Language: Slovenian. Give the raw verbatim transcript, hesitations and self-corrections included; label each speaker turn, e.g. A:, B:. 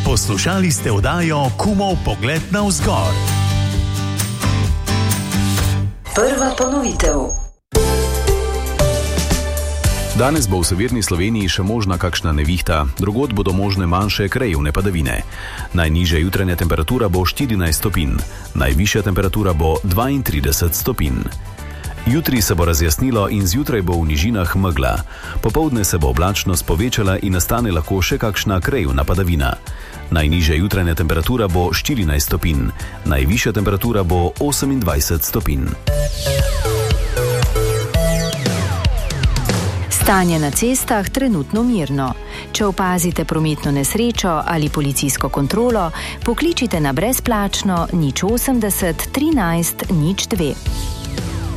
A: Poslušali ste oddajo Kumov pogled navzgor.
B: Prva ponovitev.
C: Danes bo v severni Sloveniji še možna kakšna nevihta, drugod bodo možne manjše krajevne padavine. Najnižja jutranja temperatura bo štirinajst stopinj, najvišja temperatura bo dvaintrideset stopinj. Jutri se bo razjasnilo in zjutraj bo v nižinah megla. Popoldne se bo oblačnost povečala in nastane lahko še kakšna krajevna padavina. Najnižja jutranja temperatura bo štirinajst stopinj, najvišja temperatura bo osemindvajset stopinj.
D: Stanje na cestah trenutno mirno. Če opazite prometno nesrečo ali policijsko kontrolo, pokličite na brezplačno nič osemdeset trinajst nič dve.